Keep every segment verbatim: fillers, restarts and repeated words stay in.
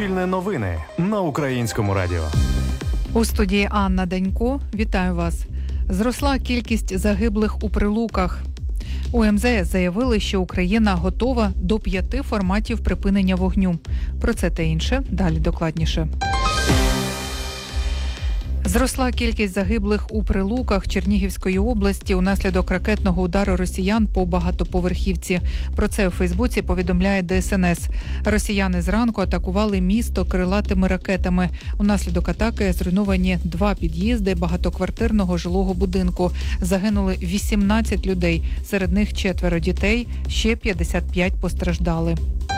Суспільне новини на Українському радіо. У студії Анна Данько. Вітаю вас. Зросла кількість загиблих у Прилуках. У ем зе ес заявили, що Україна готова до п'яти форматів припинення вогню. Про це та інше далі докладніше. Зросла кількість загиблих у Прилуках Чернігівської області унаслідок ракетного удару росіян по багатоповерхівці. Про це у Фейсбуці повідомляє де ес ен ес. Росіяни зранку атакували місто крилатими ракетами. Унаслідок атаки зруйновані два під'їзди багатоквартирного жилого будинку. Загинули вісімнадцять людей, серед них четверо дітей, ще п'ятдесят п'ять постраждали.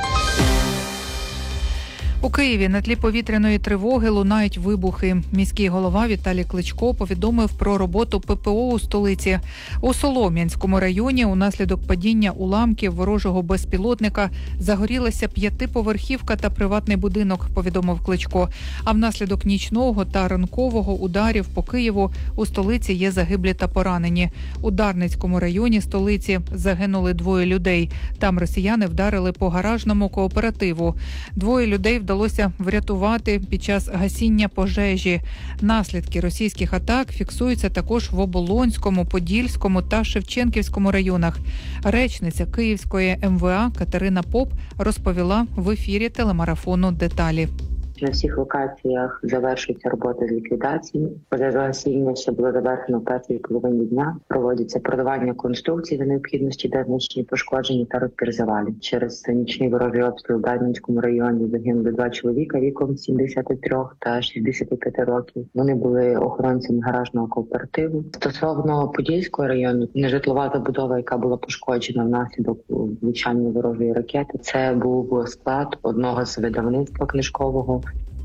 У Києві на тлі повітряної тривоги лунають вибухи. Міський голова Віталій Кличко повідомив про роботу пе пе о у столиці. У Солом'янському районі унаслідок падіння уламків ворожого безпілотника загорілася п'ятиповерхівка та приватний будинок, повідомив Кличко. А внаслідок нічного та ранкового ударів по Києву у столиці є загиблі та поранені. У Дарницькому районі столиці загинули двоє людей. Там росіяни вдарили по гаражному кооперативу. Двоє людей вдалося врятувати під час гасіння пожежі. Наслідки російських атак фіксуються також в Оболонському, Подільському та Шевченківському районах. Речниця Київської ем ве а Катерина Поп розповіла в ефірі телемарафону деталі. На всіх локаціях завершується робота з ліквідації. Пожежогасіння ще було завершено в першій половині дня. Проводиться продавання конструкцій за необхідності, де значні пошкоджені та розбір завалів. Через нічний ворожий обстріл в Дарницькому районі загинули два чоловіка віком сімдесят три та шістдесят п'ять років. Вони були охоронцями гаражного кооперативу. Стосовно Подільського району, нежитлова забудова, яка була пошкоджена внаслідок влучання ворожої ракети, це був склад одного з видавництва книжкового.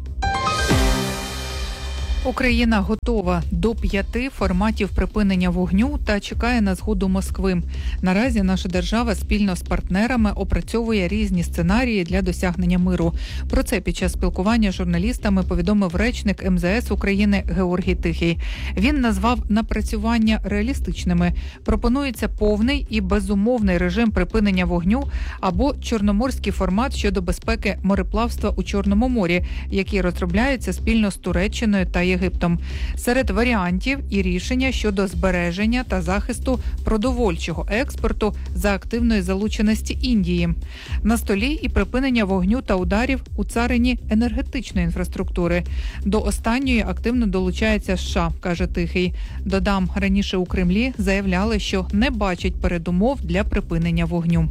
Україна готова до п'яти форматів припинення вогню та чекає на згоду Москви. Наразі наша держава спільно з партнерами опрацьовує різні сценарії для досягнення миру. Про це під час спілкування з журналістами повідомив речник ем зе ес України Георгій Тихий. Він назвав напрацювання реалістичними. Пропонується повний і безумовний режим припинення вогню або чорноморський формат щодо безпеки мореплавства у Чорному морі, який розробляється спільно з Туреччиною та Єгиптом. Серед варіантів і рішення щодо збереження та захисту продовольчого експорту за активної залученості Індії. На столі і припинення вогню та ударів у царині енергетичної інфраструктури. До останньої активно долучається США, каже Тихий. Додам, раніше у Кремлі заявляли, що не бачать передумов для припинення вогню.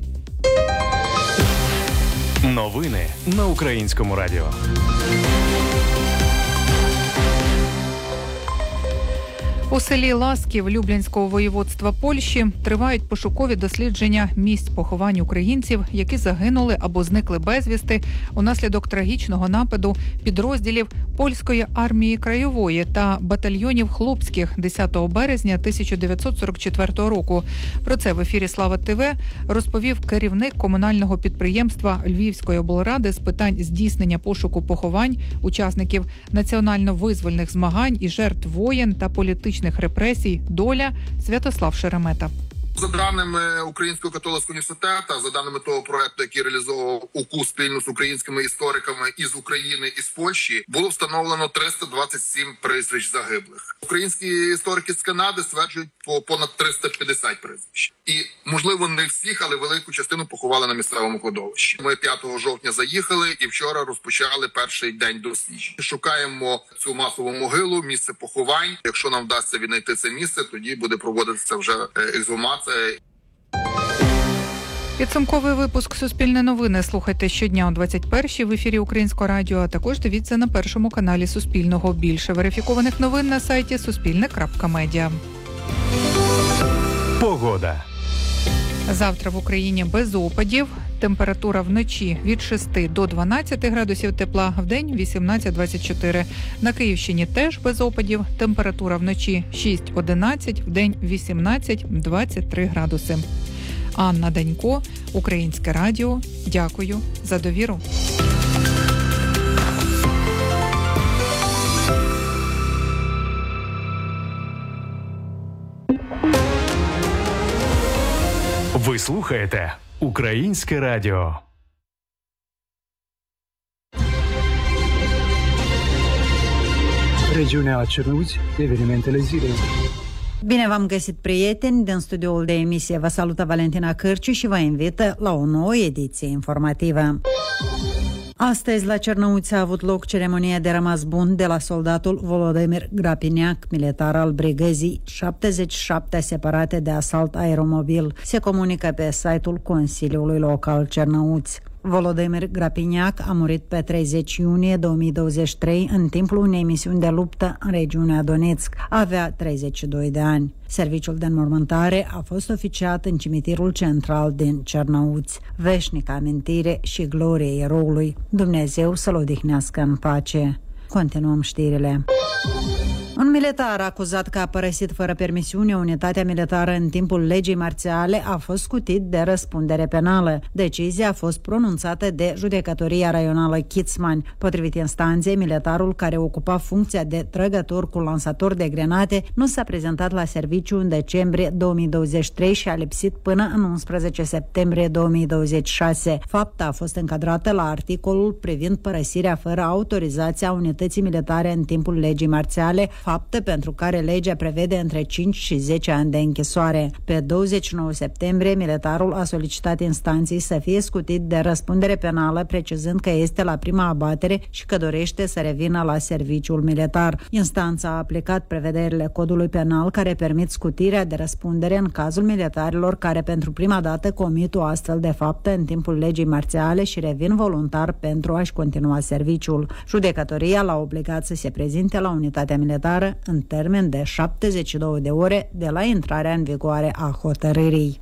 Новини на Українському радіо. У селі Ласків Люблінського воєводства Польщі тривають пошукові дослідження місць поховань українців, які загинули або зникли безвісти унаслідок трагічного нападу підрозділів Польської армії краєвої та батальйонів хлопських десятого березня тисяча дев'ятсот сорок четвертого року. Про це в ефірі Слава ТВ розповів керівник комунального підприємства Львівської облради з питань здійснення пошуку поховань учасників національно-визвольних змагань і жертв воєн та політичних репресій «Доля» Святослав Шеремета. За даними Українського католицького університету, за даними того проекту, який реалізовував УКУ спільно з українськими істориками із України і з Польщі, було встановлено триста двадцять сім прізвищ загиблих. Українські історики з Канади стверджують по понад триста п'ятдесят прізвищ. І, можливо, не всіх, але велику частину поховали на місцевому кладовищі. Ми п'ятого жовтня заїхали і вчора розпочали перший день досліджень. Шукаємо цю масову могилу, місце поховань. Якщо нам вдасться віднайти це місце, тоді буде проводитися вже ексгумація. Підсумковий випуск «Суспільне новини» слухайте щодня о двадцять першій в ефірі Українського радіо, а також дивіться на першому каналі Суспільного. Більше верифікованих новин на сайті суспільне крапка медіа. Погода. Завтра в Україні без опадів. Температура вночі від шести до дванадцяти градусів тепла, вдень вісімнадцять двадцять чотири. На Київщині теж без опадів. Температура вночі шість одинадцять, вдень вісімнадцять двадцять три градуси. Анна Данько, Українське радіо. Дякую за довіру. Ви слухаєте Українське радіо. regiunea Cernăuți, evenimentele zilei. Bine v-am găsit, prieteni! Din studioul de emisie vă salută Valentina Cârciu și vă invită la o nouă ediție informativă. Astăzi, la Cernăuți, a avut loc ceremonia de rămas bun de la soldatul Volodymyr Grapiniac, militar al brigăzii șaptezeci și șapte separate de asalt aeromobil. Se comunică pe site-ul Consiliului Local Cernăuți. Volodymyr Grapiniac a murit pe treizeci iunie două mii douăzeci și trei în timpul unei misiuni de luptă în regiunea Donetsk. Avea treizeci și doi de ani. Serviciul de înmormântare a fost oficiat în cimitirul central din Cernăuți. Veșnică amintire și glorie eroului. Dumnezeu să-l odihnească în pace. Continuăm știrile. Un militar acuzat că a părăsit fără permisiune unitatea militară în timpul legii marțiale a fost scutit de răspundere penală. Decizia a fost pronunțată de Judecătoria Raională Chițmani. Potrivit instanței, militarul care ocupa funcția de trăgător cu lansator de grenade nu s-a prezentat la serviciu în decembrie două mii douăzeci și trei și a lipsit până în unsprezece septembrie două mii douăzeci și șase. Fapta a fost încadrată la articolul privind părăsirea fără autorizație a unității militare în timpul legii marțiale, faptă pentru care legea prevede între cinci și zece ani de închisoare. Pe douăzeci și nouă septembrie, militarul a solicitat instanței să fie scutit de răspundere penală, precizând că este la prima abatere și că dorește să revină la serviciul militar. Instanța a aplicat prevederile codului penal care permit scutirea de răspundere în cazul militarilor care pentru prima dată comit o astfel de faptă în timpul legii marțiale și revin voluntar pentru a-și continua serviciul. Judecătoria l-a obligat să se prezinte la unitatea militară în termen de șaptezeci și două de ore de la intrarea în vigoare a hotărârii.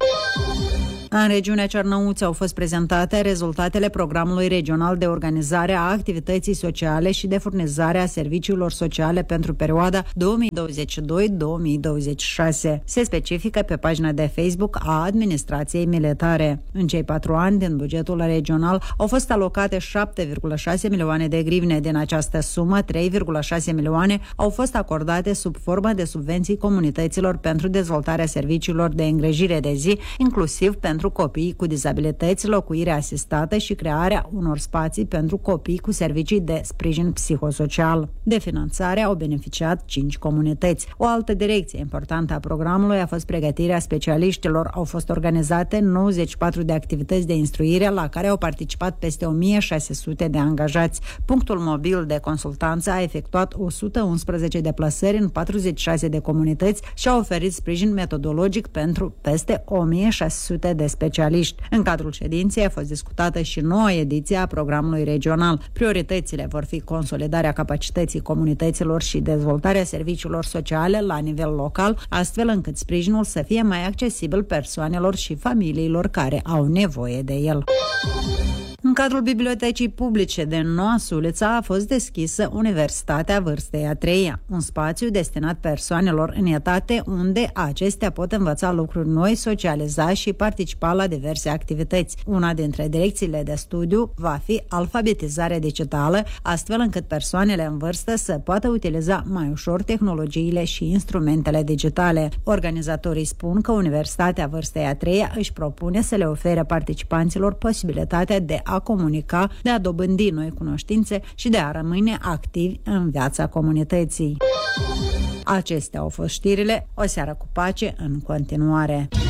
În regiunea Cernăuți au fost prezentate rezultatele programului regional de organizare a activității sociale și de furnizare a serviciilor sociale pentru perioada două mii douăzeci și doi două mii douăzeci și șase. Se specifică pe pagina de Facebook a administrației militare. În cei patru ani din bugetul regional au fost alocate șapte virgulă șase milioane de grivne. Din această sumă, trei virgulă șase milioane au fost acordate sub formă de subvenții comunităților pentru dezvoltarea serviciilor de îngrijire de zi, inclusiv pentru pentru copii cu dizabilități, locuire asistată și crearea unor spații pentru copii cu servicii de sprijin psihosocial. De finanțare au beneficiat cinci comunități. O altă direcție importantă a programului a fost pregătirea specialiștilor. Au fost organizate nouăzeci și patru de activități de instruire la care au participat peste o mie șase sute de angajați. Punctul mobil de consultanță a efectuat o sută unsprezece deplasări în patruzeci și șase de comunități și a oferit sprijin metodologic pentru peste o mie șase sute de specialiști. În cadrul ședinței a fost discutată și noua ediție a programului regional. Prioritățile vor fi consolidarea capacității comunităților și dezvoltarea serviciilor sociale la nivel local, astfel încât sprijinul să fie mai accesibil persoanelor și familiilor care au nevoie de el. În cadrul Bibliotecii Publice de Noua Sulița a fost deschisă Universitatea Vârstei a treia, un spațiu destinat persoanelor în etate unde acestea pot învăța lucruri noi, socializa și participa la diverse activități. Una dintre direcțiile de studiu va fi alfabetizarea digitală, astfel încât persoanele în vârstă să poată utiliza mai ușor tehnologiile și instrumentele digitale. Organizatorii spun că Universitatea Vârstei a treia își propune să le ofere participanților posibilitatea de a comunica, de a dobândi noi cunoștințe și de a rămâne activi în viața comunității. Acestea au fost știrile. O seară cu pace în continuare.